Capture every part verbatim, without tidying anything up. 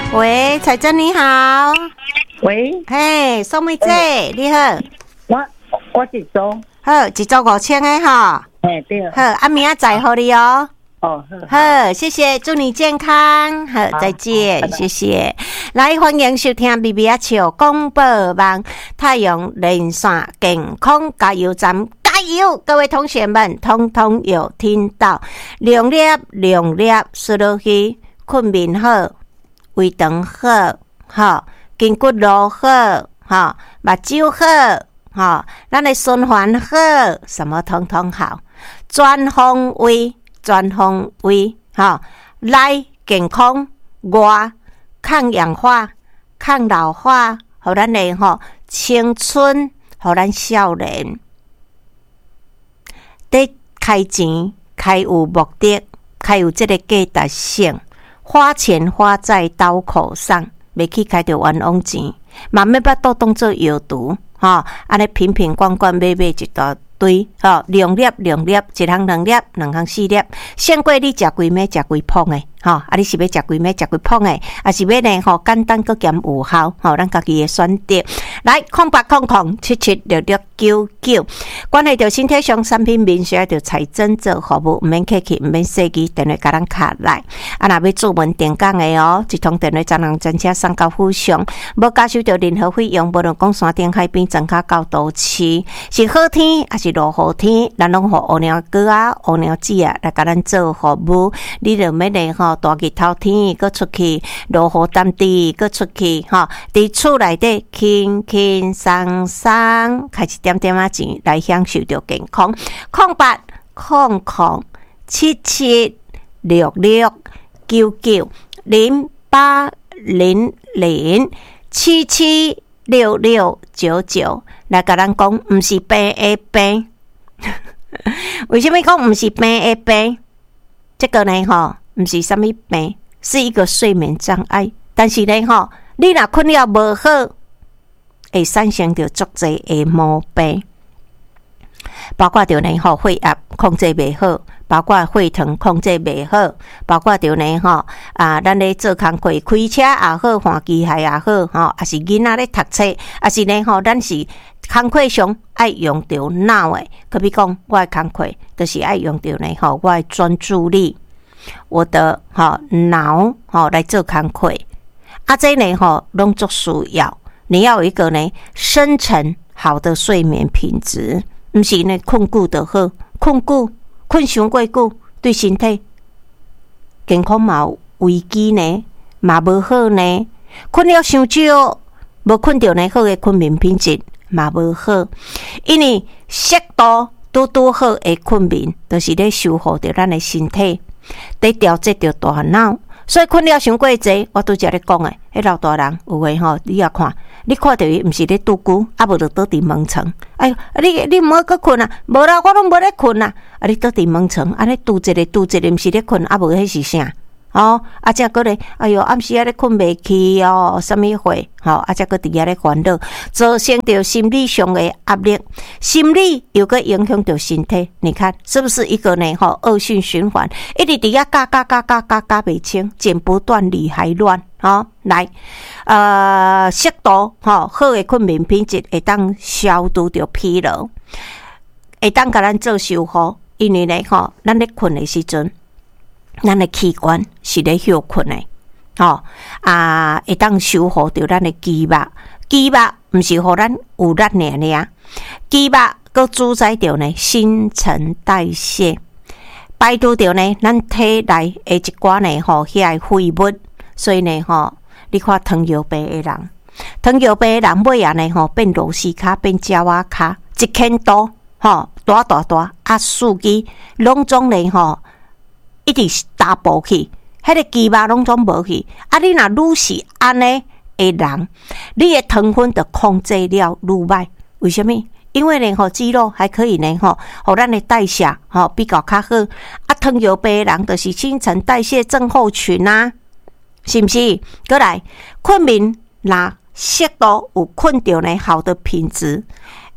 喂，彩珍你好。 喂， 嘿，宋妹姐， 欸、 你好。 我我一组。 好，一组五千的哈。 嘿，对。 好，啊，明仔载好你哦。 哦， 好，好，谢谢，祝你健康。好，好再见，拜拜谢谢。来，欢迎收听 B B 阿笑广播网太阳连线健康加油站。加油！各位同学们，通通有听到，量粒量粒输落去，困眠好，胃肠好，哈，筋骨路好，哈，目睭好，哈，咱的循环好，什么通通好，全方位，全方位，哈，内健康，外抗氧化、抗老化，互咱的吼青春，互咱少年。得开钱，开有目的，开有这个价值性，花钱花在刀口上，袂去开着冤枉钱，嘛免把都当做药毒，吼，安尼瓶瓶罐罐买买一大堆，吼，两粒两粒，一项两粒，两项四粒，胜过你食规暝食规捧诶，吼，啊，你是要食规暝食规捧诶，啊是要呢吼简单搁兼有效，吼，咱家己诶选择。来，空八空空七七六六九九，关系到身体上产品面需要着彩珍做服务，毋免客气，毋免设计，电话甲咱卡来。啊，若要注文定岗诶哦，一通电话专人专车送到府上，无加收着任何费用，无论讲山顶海边，增加到都市，是好天还是落雨天，咱拢互乌鸟哥啊、乌鸟子啊来甲咱做服务。你着免咧吼，大日头天，搁出去落雨淡地，搁出去吼，伫厝内底轻轻松松，开一点点仔钱来享受着健康。空八空空七七六六九九零八零零七七六六九九，来甲咱讲，毋是病的病。为什么讲毋是病的病？这个呢，吼，毋是什么病，是一个睡眠障碍。但是呢，吼，你若困了无好，会产生着足侪的毛病，包括着呢吼血压控制袂好，包括血糖控制袂好，包括着呢吼啊，咱咧做工课，开车也好，换机械也好，吼，也是囡仔咧读册，也是呢吼，咱是工课上爱用着脑诶。可比讲，我诶工课就是爱用着呢吼，我诶专注力，我的吼脑吼来做工课，啊，这呢吼拢足需要。你要有一个呢深层好的睡眠品质，不是呢困久就好，困久困伤过久对身体健康嘛有危机呢，嘛无好呢。困了伤少，无困到呢好的困眠品质嘛无好，因为适度拄拄好的困眠，就是咧修复着咱的身体，在调节着大脑。所以困了伤过济，我拄则咧讲诶，迄老大人有诶吼，你也看，你看到伊毋是咧拄久，啊无就倒伫眠床。哎哟，你你毋好搁困啊，无啦，我拢无咧困啊。啊，你倒伫眠床，安尼拄一个拄一个，毋是咧困，啊无迄是啥？哦，啊，则个咧，哎哟，暗时啊咧困袂去哦，什么货？吼、哦，啊，则个伫遐咧烦恼，造成着心理上的压力，心理又个影响着身体。你看是不是一个呢？吼、哦，恶性循环，一直伫遐嘎嘎嘎嘎嘎嘎袂清，剪不断理还乱。哦，来，呃，适度吼、哦，好的困眠品质会当消除着疲劳，会当甲咱做修复。因为呢，吼、哦，咱咧困的时阵。咱的器官是咧休困的，吼、哦、啊，会当修复着咱的肌肉，肌肉毋是互咱有力尔尔，肌肉佮主宰着呢新陈代谢，排除着呢咱体内的一寡呢吼遐废物，所以呢吼，你看糖尿病的人，糖尿病的人尾啊呢吼变螺丝卡，变鸟仔卡，一牵刀吼大大大啊，司机拢总呢吼。一直打步去，迄个肌肉拢总无去。啊，你若愈是安尼的人，你的糖分就控制了愈歹。为什么？因为呢，吼肌肉还可以呢，吼，互咱的代谢吼比较较好。啊，糖尿病的人就是新陈代谢症候群啊，是毋是？过来，困眠若适度有困着呢好的品质，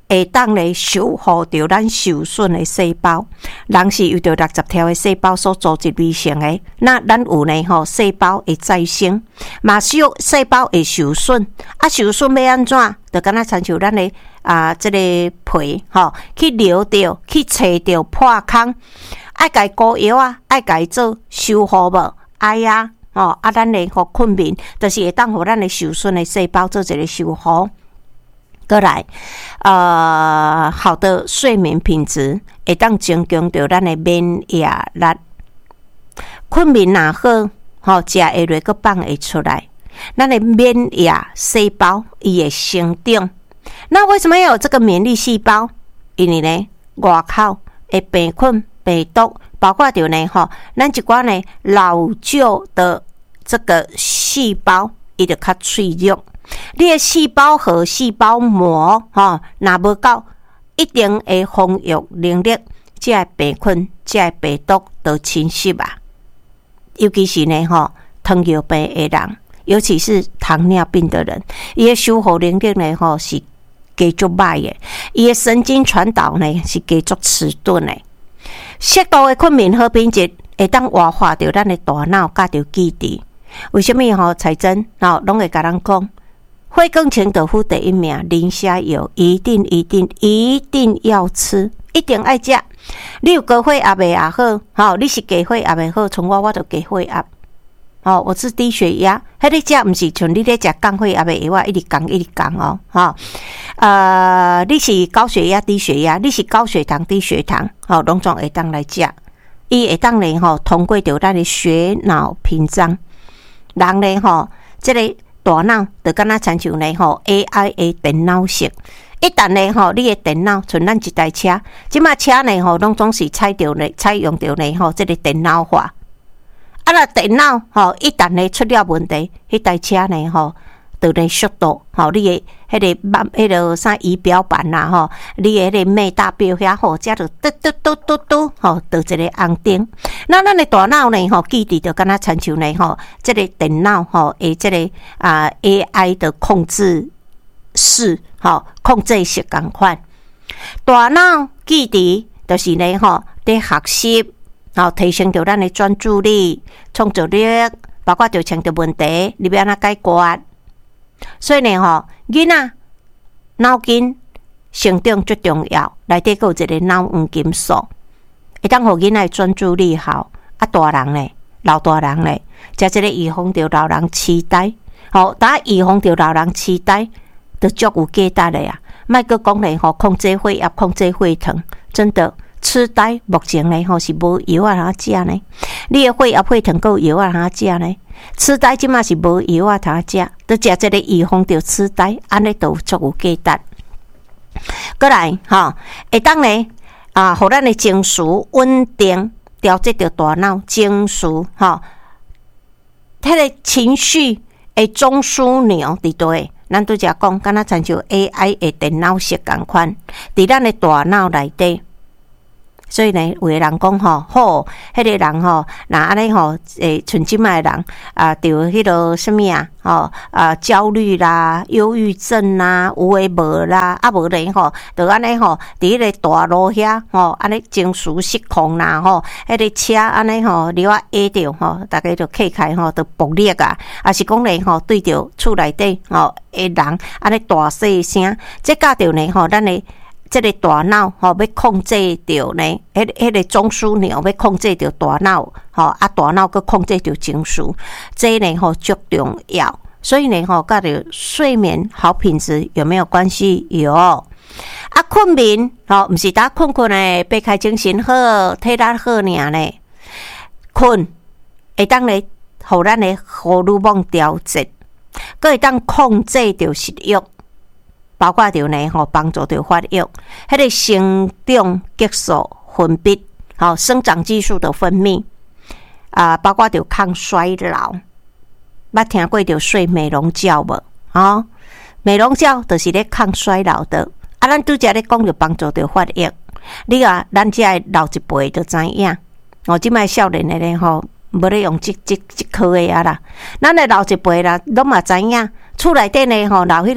会当咧修复着咱受损的细胞。人是由着六十条的细胞所组织而成的，那咱有呢吼，细胞会再生，嘛是有细胞会受损，啊受损要安怎？就敢若亲像咱的啊，这个皮吼，去疗着，去找着破孔，爱家膏药啊，爱家做修复无？爱啊！哦，啊，咱咧互困眠，就是会当互咱的受损的细胞做一个修复。过来，呃，好的睡眠品质会当增强着咱的免疫力。困眠若好，吼，食下落个放会出来，咱的免疫细胞伊会生长。那为什么要有这个免疫细胞？因为呢，外口的病菌、病毒，包括着呢，吼，咱一寡呢老旧的这个细胞，伊就较脆弱。你的细胞核、细胞膜，吼，若无够一定的防御能力，这个病菌、这个病毒都侵袭啊。尤其是呢，吼，糖尿病的人，尤其是糖尿病的人，伊的修复能力呢，吼是加足歹的，伊的神经传导呢是加足迟钝的。适度的困眠好品质，会当活化着咱的大脑甲着记忆。为什么吼？彩珍吼拢会甲咱讲，会更清道夫第一名，磷虾油一定一定一定要吃，一定爱食。你有高血压的也好，吼，你是低血压的好，从我我就低血压。哦，我是低血压，迄个食毋是像你咧食降血压的药啊，一直降一直降哦，吼。呃，你是高血压、低血压，你是高血糖、低血糖，吼，拢总会当来食。伊会当咧吼，通过着咱的血脑屏障，人咧吼，即个大脑就敢若亲像咧吼 A I 的电脑式。一旦咧吼，你的电脑像咱一台车，即马车咧吼，拢总是采着咧采用着咧吼，即个电脑化。啊，若电脑吼，一旦咧出了问题，迄台车咧吼，就咧速度吼，你的迄个慢迄个啥仪表板啦吼，你的迄个麦大表遐吼，遮就嘟嘟嘟嘟嘟吼，就一个红灯。那咱的大脑呢吼，记忆就敢若亲像咧吼，即个电脑吼，诶，即个啊 A I 的控制室吼，控制室共款。大脑记忆就是咧吼，伫学习。吼，提升着咱的专注力、创造力，包括着像着问题，你要安怎解决？所以呢，吼，囡仔脑筋成长最重要，内底有一个脑黄金素，会当互囡仔专注力好。啊，大人咧，老大人咧，食这个预防着老人痴呆。吼，打预防着老人痴呆，都足有价值的啊！莫阁讲咧，吼，控制血压、控制血糖，真的。痴呆目前呢吼是无药啊通食呢，你的血压血糖够药啊通食呢？痴呆即马是无药啊通食，都食这个预防着痴呆，安尼都足有价值。过来吼，会当呢啊，互咱的情绪稳定，调节着大脑情绪吼，迄个情绪的中枢钮伫倒诶。咱拄则讲，敢若亲像 A I 的电脑式共款，伫咱的大脑内底。所以呢，有个人讲吼，好，迄个人吼，那安尼吼，诶，像即卖人啊，着迄个什么啊，吼啊，焦虑啦、忧郁症啦、有诶无啦，啊无咧吼，着安尼吼，伫迄个大路遐吼，安尼情绪失控啦吼，迄个车安尼吼，你我压着吼，大家着客开吼，着爆裂啊，啊是讲咧吼，对着厝内底吼诶人安尼大细声，这甲着呢吼，咱诶。这个大脑吼要控制着呢，迄迄个中枢钮要控制着大脑，吼啊大脑佮控制着情绪，这呢吼足重要。所以呢吼，甲着睡眠好品质有没有关系？有。啊，困眠吼，毋是打困困诶，擘开精神好，体力好尔呢。困会当咧，互咱诶荷尔蒙调节，佮会当控制着食欲。包括着呢，吼帮助着发育，迄个生长激素分泌，吼生长激素的分泌啊，包括着抗衰老。捌听过着睡美容觉无？吼，美容觉就是咧抗衰老的。啊，咱拄则咧讲着帮助着发育，你啊，咱遮个老一辈就知影。哦，即摆少年的咧吼，无咧用即即即科的啊啦。咱的老一辈啦，拢嘛知影，厝内底呢吼，留迄个。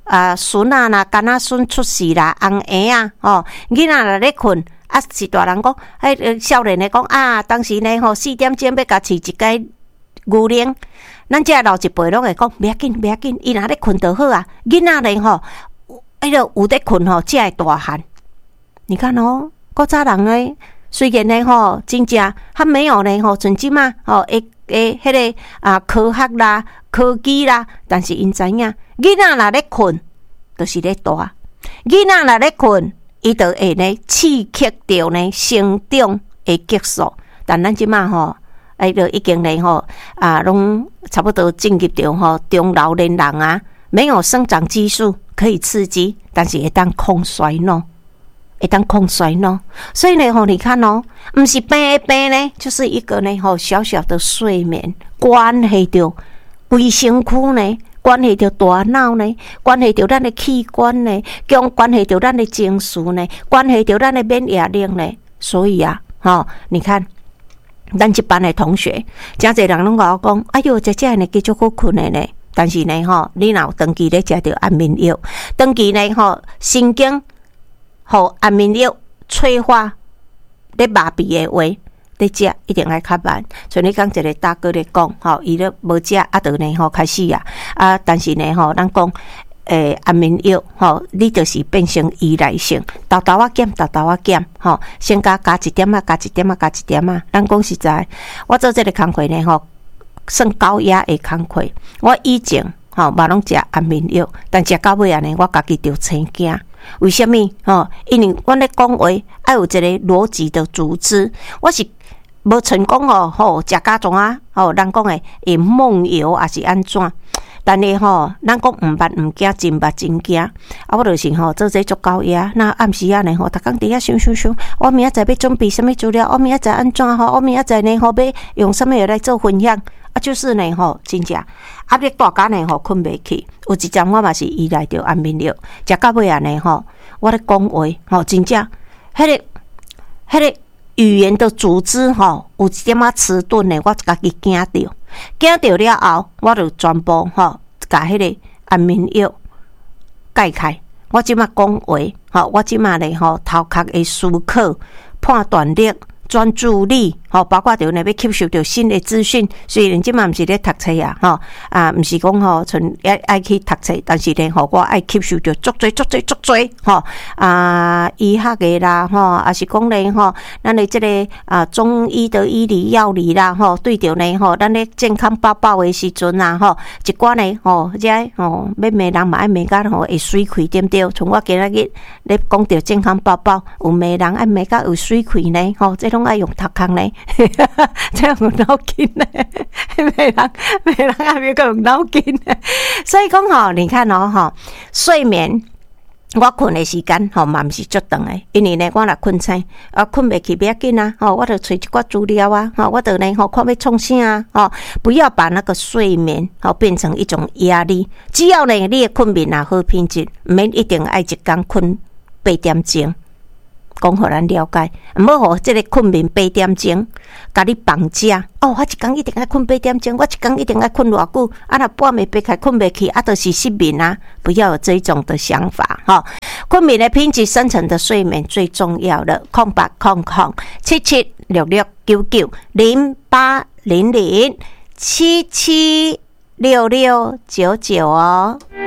啊孙啊啦、干仔孙出世啦、翁婴啊，吼，囡仔若咧困，啊是大人讲，迄少年的讲啊，当时呢吼四点钟要甲饲一隻牛奶，咱遮老一輩攏會講，不要緊，不要緊，伊若咧困就好啊。囡仔咧吼，迄個有咧困吼，才會大漢。你看哦，古早人咧，雖然咧吼，真正還沒有咧吼，像即嘛吼，誒誒，迄個啊科學啦、科技啦，但是因知影，囡仔若咧困，就是咧大；囡仔若咧困，伊就會咧刺激到呢成長的激素。但咱即嘛吼。哎，就已經咧吼啊，攏差不多進入到吼中老年人啊，沒有生長激素可以刺激，但是會當抗衰老，會當抗衰老。所以呢吼，你看哦，唔是病的病呢，就是一個呢吼小小的睡眠，關係到規身軀呢，關係到大腦呢，關係到咱的器官呢，將關係到咱的情緒呢，關係到咱的免疫力呢。所以啊，吼，你看。咱一班的同學，真儕人攏甲我講，哎喲，姐姐呢繼續好困的呢。但是呢，吼，你若有長期咧食着安眠藥，長期呢，吼，神經互安眠藥催化咧麻痹的話，你食一定愛較慢。像你講一個大哥咧講，吼，伊咧無食，啊，就呢，吼開始啊，啊，但是呢，吼，咱講。誒，安眠藥吼，你就是變成依賴性，豆豆啊減，豆豆啊減，吼，先加加一點啊，加一點啊，加一點啊。咱講實在，我做這個工課呢，吼，算高壓的工課。我以前吼嘛攏食安眠藥，但食到尾啊呢，我家己就生驚。為什麼？吼，因為我咧講話愛有一個邏輯的組織，我是無成功哦，吼，食甲種啊，吼，咱講誒，會夢遊還是安怎？但是吼，咱講毋捌毋驚，真捌真驚。啊，我就是吼做這足高壓，那暗時啊呢吼，逐工佇遐想想想，我明仔載要準備什麼資料，我明仔載安怎吼，我明仔載呢吼要用什麼嘢來做分享，啊，就是呢吼，真正壓力大家呢吼困袂去。有一陣我嘛是依賴着安眠藥，食到尾啊呢吼，我咧講話吼，真正迄個迄個語言的組織吼，有一點仔遲鈍呢，我家己驚着。驚到了後，我就全部吼，甲迄個安眠藥解開。我即馬講話，吼，我即馬咧吼，頭殼的思考、判斷力、專注力，吼，包括着呢要吸收到新的資訊。雖然即馬毋是咧讀冊啊，吼啊，毋是講吼，像愛愛去讀冊，但是咧吼，我愛吸收到足多足多足多，吼啊，醫學嘅啦，吼，也是講咧吼，咱的即個啊中醫的醫理藥理啦，吼，對着呢吼，咱咧健康寶寶的時陣啊，吼，一寡呢吼，即個吼，要罵人嘛愛罵甲吼會水氣，對毋對？從我今仔日咧講着健康寶寶，有罵人愛罵甲有水氣呢，吼，即攏愛用讀空呢。這樣用腦筋呢？沒人沒人還沒有用腦筋呢。所以講吼，你看哦，吼睡眠，我困的時間吼嘛唔是足長的，因為呢我若困醒，啊困袂去不要緊啊，吼我就找一寡資料啊，吼我就呢吼看要創啥啊，吼不要把那個睡眠吼變成一種壓力。只要呢你的困眠啊好品質，唔免一定愛一工困八點鐘。講互咱了解，唔好互即個困眠八點鐘，甲你綁架。哦，我一工一定愛困八點鐘，我一工一定愛困偌久，啊，若半暝爬開困袂去，啊，就是失眠啊！不要有這種的想法，哈、哦。困眠的品質，深層的睡眠最重要的。空八空空七七六六九九零八零零七七六六九九哦。